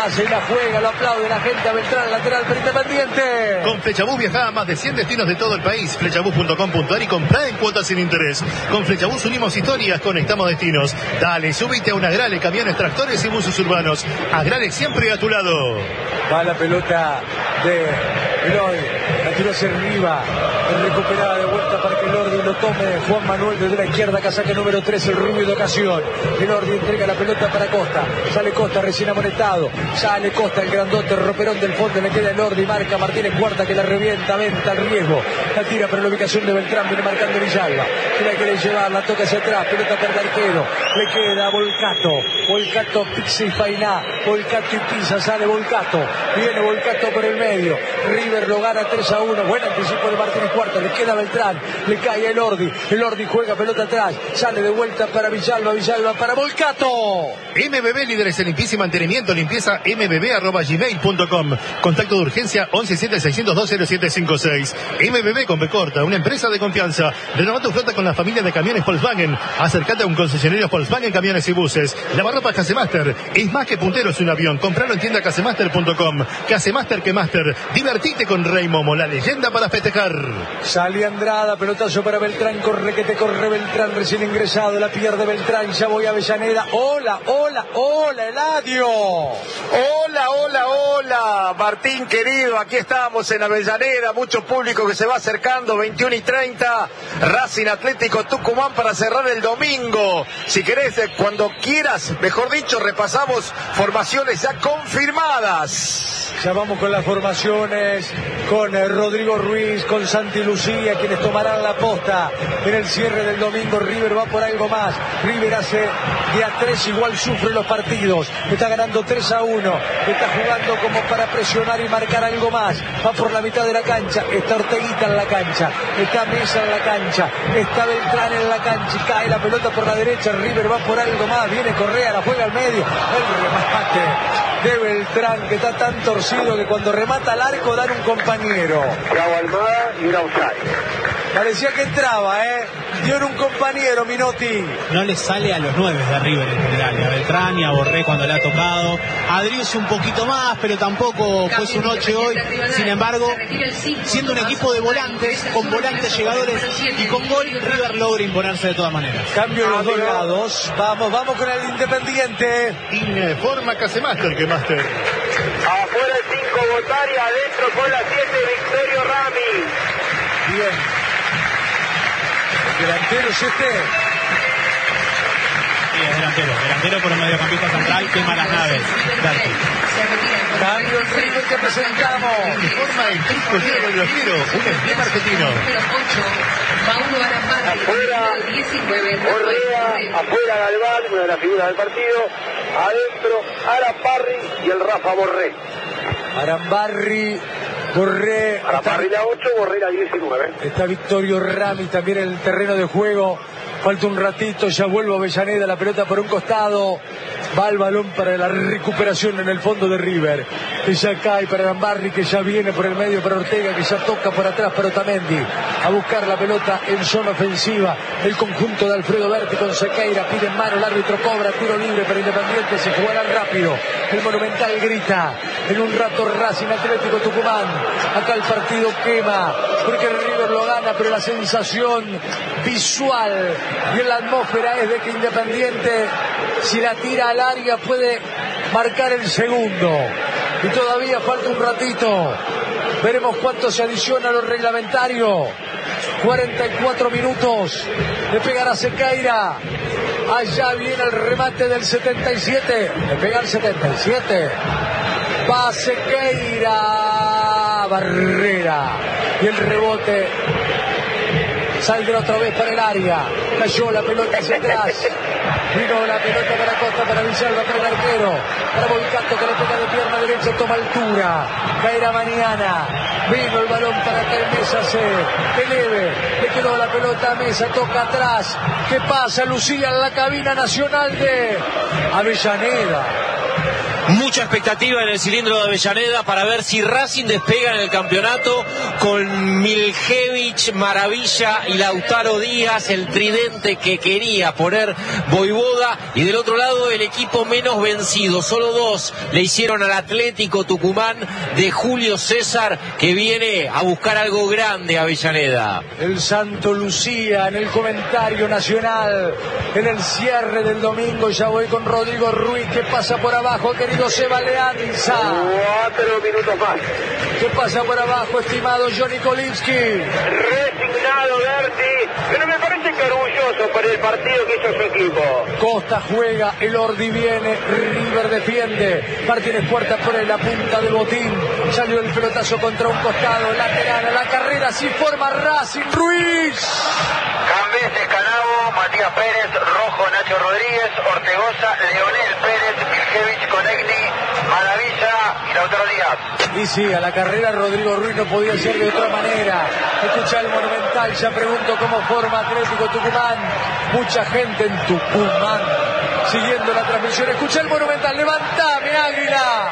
hace, la juega, lo aplaude la gente a Beltrán, lateral para Independiente. Con Flechabús viaja a más de 100 destinos de todo el país. Flechabús.com.ar y comprá en cuotas sin interés. Con Flechabús unimos historias, conectamos destinos. Dale, subite a un Agrale, camiones, tractores y buses urbanos. Agrale siempre a tu lado. Va la pelota de Eloy, la tiró hacia arriba, recuperada de vuelta para que Elordi lo tome. Juan Manuel desde la izquierda, casaca número 3, el rubio de ocasión. Elordi entrega la pelota para Costa, sale Costa recién amonestado, sale Costa, el grandote, roperón del fondo, le queda Elordi, marca Martínez Cuarta que la revienta, venta el riesgo, la tira para la ubicación de Beltrán, viene marcando Villalba, que la quiere llevar, la toca hacia atrás, pelota para el arquero, le queda Volcato, Pixi Fainá, Volcato y Pisa, sale Volcato, viene Volcato por el medio, River lo gana 3-1, buen anticipo de Martínez Cuarta, le queda Beltrán, le cae Elordi juega pelota atrás, sale de vuelta para Villalba para Volcato. MBB, líderes en limpieza y mantenimiento, limpieza mbb@gmail.com. Contacto de urgencia 1176020756. MBB con B corta, una empresa de confianza. Renova tu flota con la familia de camiones Volkswagen. Acércate a un concesionario Volkswagen Camiones y Buses. Lavarropas Casemaster, es más que punteros un avión. Compralo en tienda casemaster.com. Casemaster que Master. Divertite con Rey Momo, la leyenda para festejar. Sale Andrada, pelotazo para Beltrán, corre que te corre Beltrán, recién ingresado, la pierde Beltrán, ya voy a Avellaneda. Hola, Eladio. Hola, Martín querido, aquí estamos en Avellaneda, mucho público que se va acercando, 21:30, Racing Atlético Tucumán para cerrar el domingo. Si querés, cuando quieras, mejor dicho, repasamos formaciones ya confirmadas. Ya vamos con las formaciones, con Rodrigo Ruiz, con Santi Lucía, quienes tomarán la posta en el cierre del domingo. River va por algo más. River hace de a 3, igual sufre los partidos. Está ganando 3-1. Está jugando como para presionar y marcar algo más. Va por la mitad de la cancha. Está Orteguita en la cancha. Está Mesa en la cancha. Está Beltrán en la cancha. Y cae la pelota por la derecha. River va por algo más. Viene Correa, la juega al medio. El remate de Beltrán, que está tan torcido que cuando remata al arco dan un compañero. Bravo Almada y un outside. Parecía que entraba, dio en un compañero Minotti. No le sale a los 9 de River en general, a Beltrán y a Borré cuando le ha tocado. A Drius un poquito más, pero tampoco fue su noche hoy. Sin embargo, siendo un equipo de volantes, con volantes llegadores y con gol, River logra imponerse de todas maneras. Cambio en los dos lados. Vamos con el Independiente. Informa Casemaster que Master. Afuera el 5 Botari, adentro con la 7 Victorio Rami. Bien. El delantero es este. Sí, es delantero por un mediocampista central, quema las naves. Cambio en River que presentamos. Informa el Trisco Diego del Viajero, un emblema argentino. Afuera Galván, una de las figuras del partido. Adentro Arambarri y el Rafa Borré. Arambarri, Borré. Arambarri la 8, Borré la 19. Está Victorio Rami también en el terreno de juego. Falta un ratito, ya vuelve a Avellaneda, la pelota por un costado. Va el balón para la recuperación en el fondo de River. Que ya cae para Arambarri, que ya viene por el medio para Ortega, que ya toca por atrás para Otamendi. A buscar la pelota en zona ofensiva. El conjunto de Alfredo Berti con Sequeira. Pide en mano, el árbitro cobra, tiro libre para Independiente. Se jugará rápido. El Monumental grita. En un rato Racing Atlético Tucumán. Acá el partido quema. Porque el River lo gana, pero la sensación visual y en la atmósfera es de que Independiente, si la tira al área, puede marcar el segundo. Y todavía falta un ratito. Veremos cuánto se adiciona a lo reglamentario. 44 minutos. Le pegará Sequeira. Allá viene el remate del 77. Le pega el 77. Va Sequeira. Barrera. Y el rebote saldrá otra vez para el área. Cayó la pelota hacia atrás. Vino la pelota para Costa, para Villalba, para el arquero. Para Volcato, que le pega de pierna derecha, toma altura. Caerá mañana. Vino el balón para que Mesa se eleve. Le quedó la pelota a Mesa, toca atrás. ¿Qué pasa, Lucía, en la cabina nacional de Avellaneda? Mucha expectativa en el cilindro de Avellaneda para ver si Racing despega en el campeonato con Miljevich, Maravilla y Lautaro Díaz, el tridente que quería poner Voivoda, y del otro lado el equipo menos vencido. Solo 2 le hicieron al Atlético Tucumán de Julio César, que viene a buscar algo grande a Avellaneda. El Santo Lucía en el comentario nacional, en el cierre del domingo. Ya voy con Rodrigo Ruiz, que pasa por abajo, querido Seba Leanza. 4 minutos más. ¿Qué pasa por abajo, estimado Johnny Kolinski? Resignado Berti, pero me parece que orgulloso por el partido que hizo su equipo. Costa juega, el Ordi viene, River defiende, Martínez Puerta pone la punta del botín, salió el pelotazo contra un costado, lateral a la carrera, así forma Racing. Ruiz. Cambés, Escanabo, Matías Pérez, Rojo, Nacho Rodríguez, Ortegoza, Leonel Pérez, Miljevich, Conegni, Maravilla y Lautaro Díaz. Y sí, a la carrera Rodrigo Ruiz no podía ser de otra manera. Escucha el Monumental, ya pregunto cómo forma Atlético Tucumán. Mucha gente en Tucumán siguiendo la transmisión. Escucha el Monumental, levantame, Águila.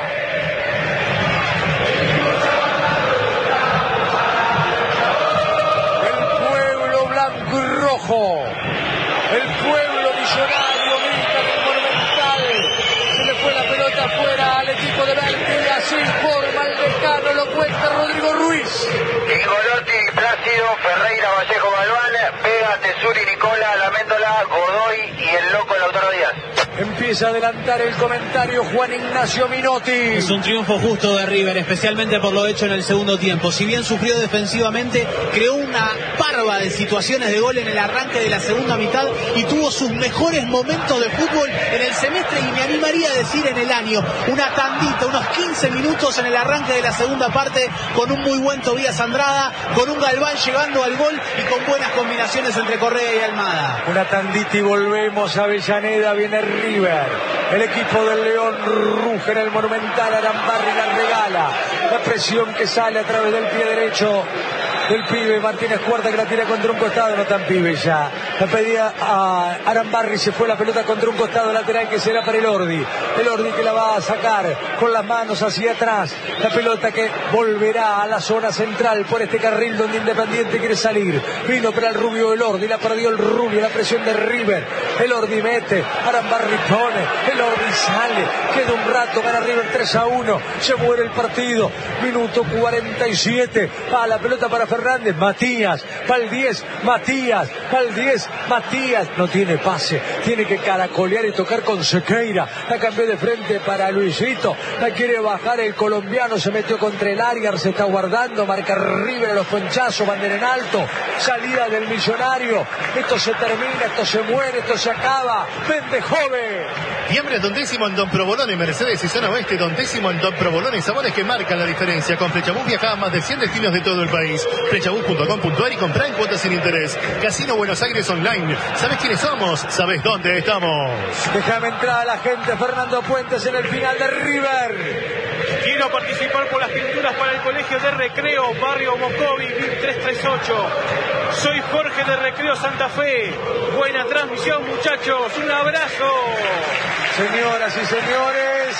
El pueblo blanco y rojo, el pueblo millonario grita en el Monumental. Se le fue la pelota afuera al equipo de Berti, así forma el decano, lo cuenta Rodrigo Ruiz. Ingolotti, Plácido, Ferreira, Vallejo, Galván, Vega, Tesuri, Nicola, Laméndola, Godoy y el loco Lautaro Díaz. Empieza a adelantar el comentario Juan Ignacio Minotti. Es un triunfo justo de River, especialmente por lo hecho en el segundo tiempo. Si bien sufrió defensivamente, creó una parva de situaciones de gol en el arranque de la segunda mitad y tuvo sus mejores momentos de fútbol en el semestre, y me animaría a decir en el año. Una tandita, unos 15 minutos en el arranque de la segunda parte, con un muy buen Tobías Andrada, con un Galván llegando al gol y con buenas combinaciones entre Correa y Almada. Una tandita y volvemos a Avellaneda, viene River. El equipo del León ruge en el Monumental, Arambarri la regala. La presión que sale a través del pie derecho del pibe Martínez Puerta, que la tira contra un costado, no tan pibe ya. La pedía a Arambarri, se fue la pelota contra un costado lateral que será para el Ordi. El Ordi que la va a sacar con las manos hacia atrás. La pelota que volverá a la zona central por este carril donde Independiente quiere salir. Vino para el Rubio el Ordi, la perdió el Rubio, la presión de River. El Ordi mete, Arambarri pone, el Ordi sale, queda un rato, gana River 3-1, se muere el partido. Minuto 47, va la pelota para Fernández, Matías, para el 10, Matías, para el 10, Matías, no tiene pase, tiene que caracolear y tocar con Sequeira, la cambió de frente para Luisito, la quiere bajar el colombiano, se metió contra el área, se está guardando, marca River a los ponchazos, bandera en alto, salida del Millonario, esto se termina, esto se muere, esto se acaba, vende joven. Fiambre Don Décimo en Don Provolone, Mercedes y Zona Oeste, Don Décimo en Don Provolone, sabores que marcan la diferencia. Con Flechabús viaja a más de 100 destinos de todo el país. Flechabús.com.ar y compra en cuotas sin interés. Casino Buenos Aires Online. ¿Sabes quiénes somos? ¿Sabes dónde estamos? Déjame entrar a la gente, Fernando Puentes en el final de River. Quiero participar por las pinturas para el Colegio de Recreo, Barrio Moscovi, 1338. Soy Jorge de Recreo Santa Fe. Buena transmisión, muchachos. Un abrazo. Señoras y señores,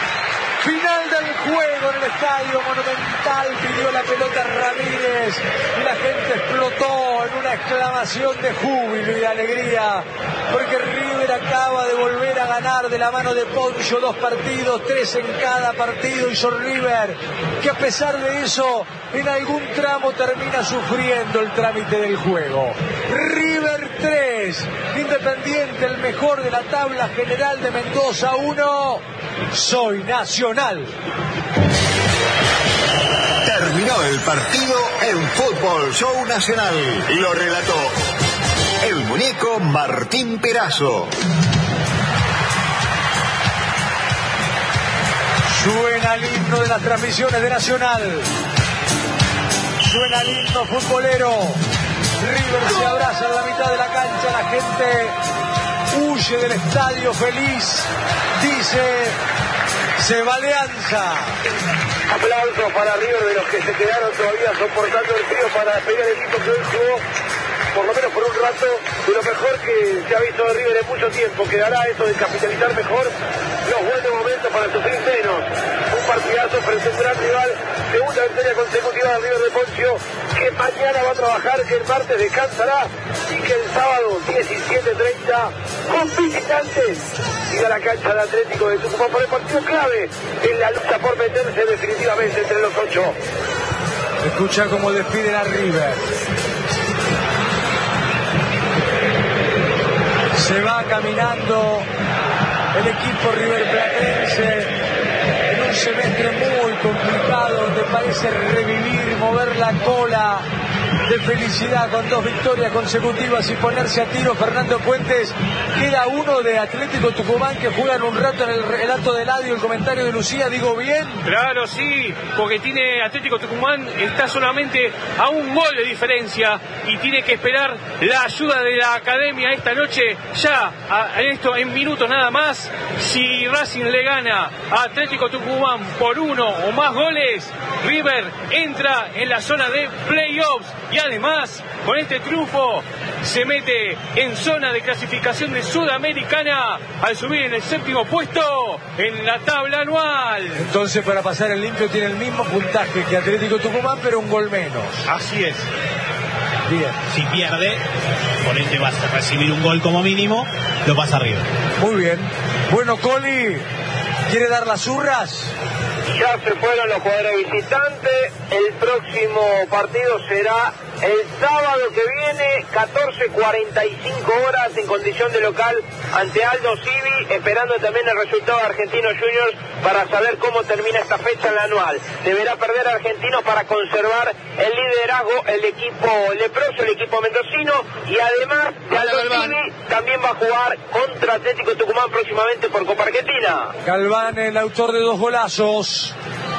final del juego en el Estadio Monumental. Pidió la pelota Ramírez y la gente explotó en una exclamación de júbilo y de alegría, porque River acaba de volver a ganar de la mano de Poncho 2 partidos, 3 en cada partido hizo River, que a pesar de eso en algún tramo termina sufriendo el trámite del juego. River 3, Independiente el mejor de la tabla general de Mendoza 1. Soy Nacional. Terminó el partido en Fútbol Show Nacional. Lo relató el muñeco Martín Perazo. Suena el himno de las transmisiones de Nacional. Suena el himno futbolero. River se abraza en la mitad de la cancha. La gente huye del estadio feliz. Dice Seba Leanza. Aplausos para River, de los que se quedaron todavía soportando el frío, para despedir al equipo que hoy jugó, por lo menos por un rato, de lo mejor que se ha visto de River en mucho tiempo. Quedará eso de capitalizar mejor los buenos momentos para sufrir menos. Un partidazo frente a un gran rival, segunda victoria consecutiva de River de Poncio, que mañana va a trabajar, que el martes descansará y que el sábado 17:30 con visitantes ir a la cancha de Atlético de Tucumán por el partido clave en la lucha por meterse definitivamente entre los 8. Escucha cómo despiden a River. Se va caminando el equipo riverplatense en un semestre muy complicado, donde parece revivir, mover la cola de felicidad con 2 victorias consecutivas y ponerse a tiro. Fernando Puentes, queda uno de Atlético Tucumán que juegan un rato en el relato de Eladio. El comentario de Lucía, digo bien. Claro, sí, porque tiene Atlético Tucumán, está solamente a un gol de diferencia y tiene que esperar la ayuda de la academia esta noche, ya en minutos nada más. Si Racing le gana a Atlético Tucumán por 1 o más goles, River entra en la zona de playoffs y además con este triunfo se mete en zona de clasificación de Sudamericana al subir en el 7º puesto en la tabla anual. Entonces, para pasar el limpio tiene el mismo puntaje que Atlético Tucumán, pero un gol menos. Así es. Bien. Si pierde, por ende vas a recibir un gol como mínimo, lo pasa arriba. Muy bien. Bueno, Coli, ¿quiere dar las urras? Ya se fueron los jugadores visitantes. El próximo partido será el sábado que viene, 14:45 horas, en condición de local ante Aldo Civi, esperando también el resultado de Argentinos Juniors para saber cómo termina esta fecha en la anual. Deberá perder Argentinos para conservar el liderazgo el equipo leproso, el equipo mendocino, y además de Aldo Civi también va a jugar contra Atlético Tucumán próximamente por Copa Argentina. Galván, el autor de 2 golazos.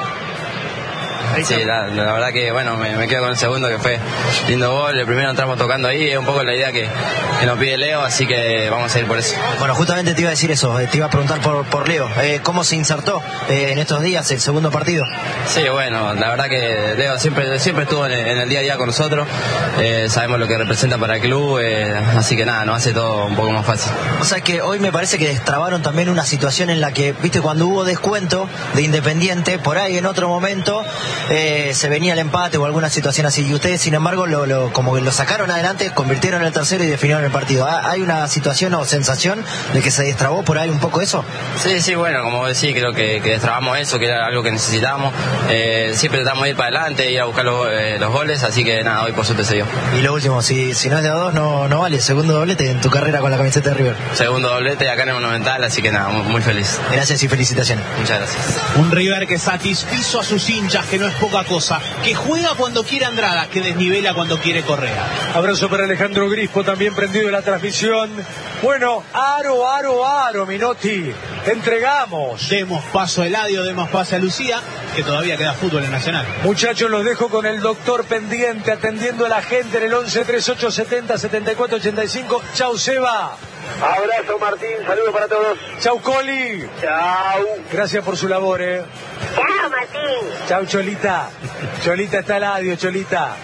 Sí, la verdad que bueno, me quedo con el segundo, que fue lindo gol. El primero entramos tocando ahí, es un poco la idea que nos pide Leo, así que vamos a ir por eso. Bueno, justamente te iba a decir eso, te iba a preguntar por Leo, ¿cómo se insertó en estos días el segundo partido? Sí, bueno, la verdad que Leo siempre estuvo en el día a día con nosotros, sabemos lo que representa para el club, así que nada, nos hace todo un poco más fácil. O sea que hoy me parece que destrabaron también una situación en la que, viste, cuando hubo descuento de Independiente, por ahí en otro momento se venía el empate o alguna situación así, y ustedes sin embargo como que lo sacaron adelante, convirtieron en el tercero y definieron el partido. ¿Hay una situación o sensación de que se destrabó por ahí un poco eso? Sí, bueno, como decís, creo que destrabamos eso, que era algo que necesitábamos. Siempre tratamos de ir para adelante, ir a buscar los goles, así que nada, hoy por suerte se dio. Y lo último, si no es de a 2 no vale, segundo doblete en tu carrera con la camiseta de River. Segundo doblete acá en el Monumental, así que nada, muy feliz. Gracias y felicitaciones. Muchas gracias. Un River que satisfizo a sus hinchas, que no es poca cosa, que juega cuando quiere Andrada, que desnivela cuando quiere Correa. Abrazo para Alejandro Grispo, también prendido en la transmisión. Bueno, aro, Minotti, entregamos. Demos paso a Eladio, demos paso a Lucía, que todavía queda fútbol en Nacional. Muchachos, los dejo con el doctor pendiente, atendiendo a la gente en el 11 38 70 74 85. Chau, Seba. Abrazo, Martín, saludos para todos. Chau, Coli. Chau. Gracias por su labor, Chao, Martín. Chau, Cholita. Cholita, está Eladio, Cholita.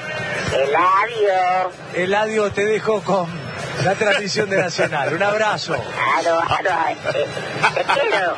Eladio, te dejo con la transmisión de Nacional. Un abrazo. Te quiero.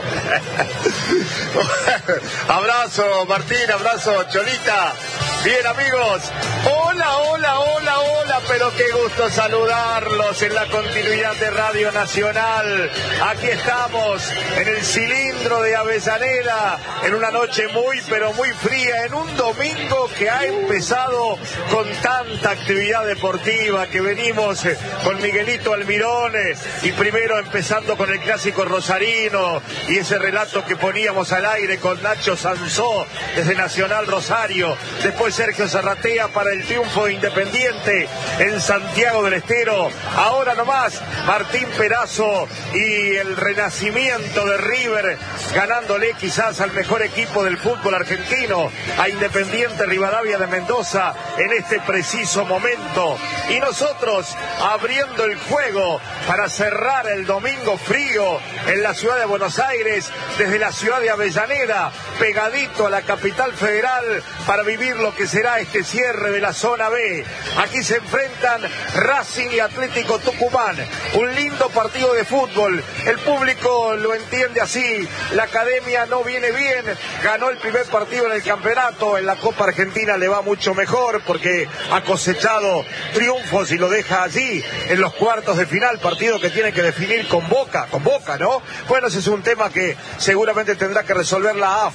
Abrazo, Martín, abrazo, Cholita. Bien, amigos. Hola, pero qué gusto saludarlos en la continuidad de Radio Nacional. Aquí estamos en el cilindro de Avellaneda, en una noche muy, pero muy fría, en un domingo que ha empezado con tanta actividad deportiva, que venimos con Miguelito Almirón y primero empezando con el clásico rosarino y ese relato que poníamos al aire con Nacho Sansó desde Nacional Rosario, después Sergio Zarratea para el triunfo de Independiente en Santiago del Estero, ahora nomás Martín Perazo y el renacimiento de River, ganándole quizás al mejor equipo del fútbol argentino, a Independiente Rivadavia de Mendoza en este preciso momento, y nosotros abriendo el juego para cerrar el domingo frío en la ciudad de Buenos Aires, desde la ciudad de Avellaneda, pegadito a la capital federal, para vivir lo que será este cierre de la zona B. Aquí se enfrenta enfrentan Racing y Atlético Tucumán. Un lindo partido de fútbol. El público lo entiende así. La academia no viene bien. Ganó el primer partido en el campeonato. En la Copa Argentina le va mucho mejor porque ha cosechado triunfos y lo deja allí en los cuartos de final. Partido que tiene que definir con Boca, ¿no? Bueno, ese es un tema que seguramente tendrá que resolver la AFA.